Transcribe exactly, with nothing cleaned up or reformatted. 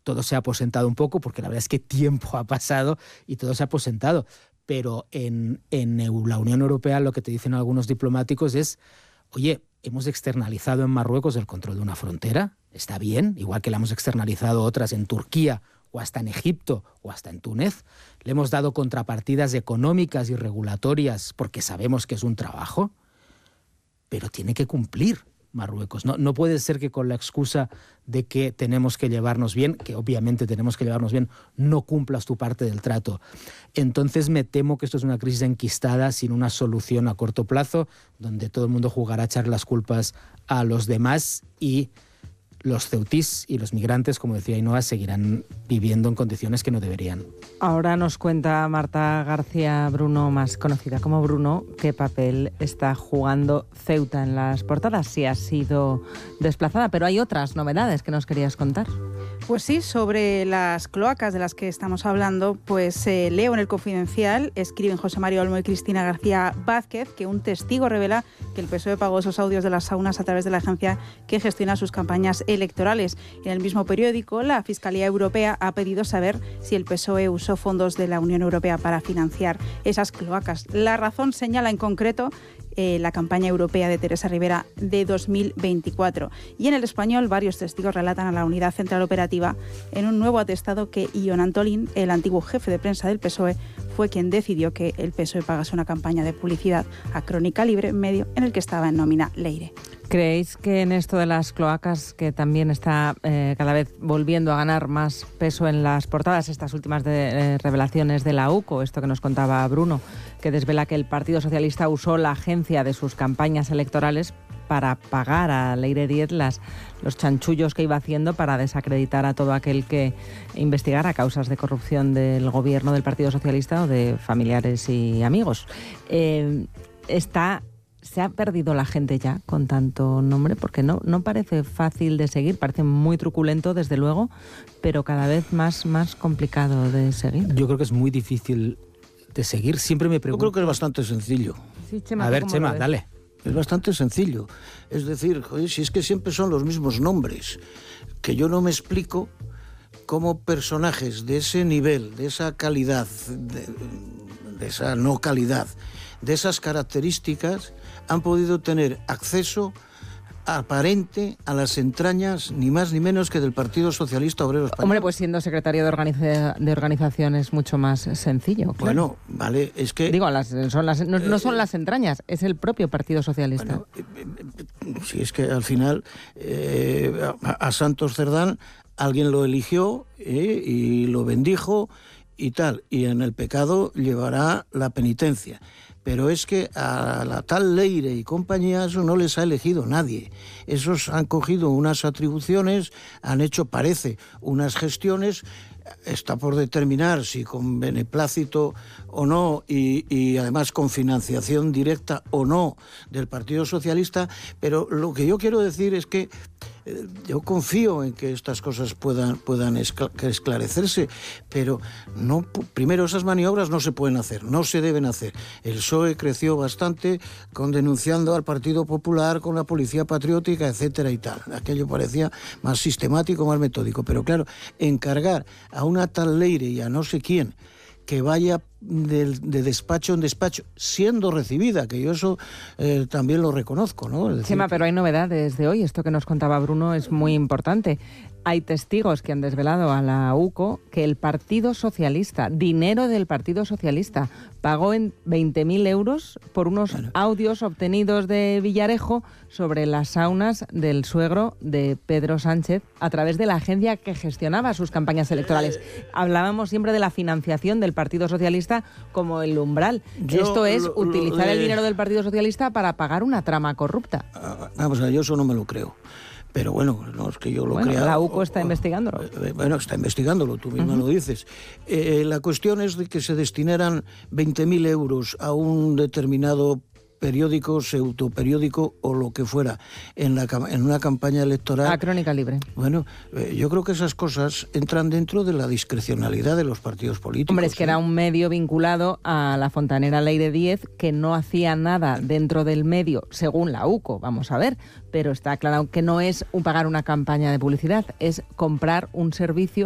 todo se ha aposentado un poco, porque la verdad es que tiempo ha pasado y todo se ha aposentado. Pero en, en la Unión Europea lo que te dicen algunos diplomáticos es, oye, hemos externalizado en Marruecos el control de una frontera, está bien, igual que la hemos externalizado otras en Turquía o hasta en Egipto o hasta en Túnez. Le hemos dado contrapartidas económicas y regulatorias porque sabemos que es un trabajo, pero tiene que cumplir Marruecos. No, no puede ser que con la excusa de que tenemos que llevarnos bien, que obviamente tenemos que llevarnos bien, no cumplas tu parte del trato. Entonces me temo que esto es una crisis enquistada sin una solución a corto plazo, donde todo el mundo jugará a echar las culpas a los demás y los ceutís y los migrantes, como decía Ainhoa, seguirán viviendo en condiciones que no deberían. Ahora nos cuenta Marta García Bruno, más conocida como Bruno, qué papel está jugando Ceuta en las portadas, si ha sido desplazada. Pero hay otras novedades que nos querías contar. Pues sí, sobre las cloacas de las que estamos hablando, pues eh, leo en El Confidencial, escriben José María Olmo y Cristina García Vázquez, que un testigo revela que el P S O E pagó esos audios de las saunas a través de la agencia que gestiona sus campañas electorales. En el mismo periódico, la Fiscalía Europea ha pedido saber si el P S O E usó fondos de la Unión Europea para financiar esas cloacas. La razón señala en concreto Eh, la campaña europea de Teresa Rivera de dos mil veinticuatro. Y en El Español, varios testigos relatan a la Unidad Central Operativa en un nuevo atestado que Ion Antolín, el antiguo jefe de prensa del P S O E, fue quien decidió que el P S O E pagase una campaña de publicidad a Crónica Libre, medio en el que estaba en nómina Leire. ¿Creéis que en esto de las cloacas, que también está eh, cada vez volviendo a ganar más peso en las portadas, estas últimas de, eh, revelaciones de la U C O, esto que nos contaba Bruno, que desvela que el Partido Socialista usó la agencia de sus campañas electorales para pagar a Leire Díez las, los chanchullos que iba haciendo para desacreditar a todo aquel que investigara causas de corrupción del gobierno del Partido Socialista o de familiares y amigos? Eh, está... ¿Se ha perdido la gente ya con tanto nombre? Porque no, no parece fácil de seguir, parece muy truculento desde luego, pero cada vez más, más complicado de seguir. Yo creo que es muy difícil de seguir. Siempre me pregunto... Yo creo que es bastante sencillo. Sí, Chema, a ver, Chema, dale. Es bastante sencillo. Es decir, joder, si es que siempre son los mismos nombres, que yo no me explico cómo personajes de ese nivel, de esa calidad, de, de esa no calidad, de esas características, han podido tener acceso aparente a las entrañas, ni más ni menos que del Partido Socialista Obrero Español. Hombre, pues siendo secretario de, organiza- de organización es mucho más sencillo. Claro. Bueno, vale, es que... Digo, las, son las, no, no son las entrañas, es el propio Partido Socialista. Bueno, eh, eh, si es que al final eh, a, a Santos Cerdán alguien lo eligió eh, y lo bendijo y tal, y en el pecado llevará la penitencia. Pero es que a la tal Leire y compañía eso no les ha elegido nadie. Esos han cogido unas atribuciones, han hecho, parece, unas gestiones, está por determinar si con beneplácito o no, y, y además con financiación directa o no del Partido Socialista, pero lo que yo quiero decir es que eh, yo confío en que estas cosas puedan, puedan esclarecerse, pero no, primero esas maniobras no se pueden hacer, no se deben hacer. El P S O E creció bastante con denunciando al Partido Popular con la policía patriótica, etcétera y tal. Aquello parecía más sistemático, más metódico, pero claro, encargar a una tal Leire y a no sé quién que vaya de, de despacho en despacho, siendo recibida, que yo eso eh, también lo reconozco, ¿no? Es decir, Chema, pero hay novedades de hoy. Esto que nos contaba Bruno es muy importante. Hay testigos que han desvelado a la U C O que el Partido Socialista, dinero del Partido Socialista, pagó en veinte mil euros por unos bueno. audios obtenidos de Villarejo sobre las saunas del suegro de Pedro Sánchez a través de la agencia que gestionaba sus campañas electorales. Hablábamos siempre de la financiación del Partido Socialista como el umbral. Yo, Esto es lo, utilizar lo, eh... el dinero del Partido Socialista para pagar una trama corrupta. Ah, vamos a ver, yo eso no me lo creo. Pero bueno, no es que yo lo bueno, crea. La U C O está o, investigándolo. Eh, bueno, está investigándolo, tú misma uh-huh. lo dices. Eh, la cuestión es de que se destinaran veinte mil euros a un determinado periódico, pseudoperiódico o lo que fuera, en, la, en una campaña electoral. A Crónica Libre. Bueno, eh, yo creo que esas cosas entran dentro de la discrecionalidad de los partidos políticos. Hombre, es que ¿eh? era un medio vinculado a la fontanera Leire Díez que no hacía nada dentro del medio, según la U C O, vamos a ver, pero está claro que no es un pagar una campaña de publicidad, es comprar un servicio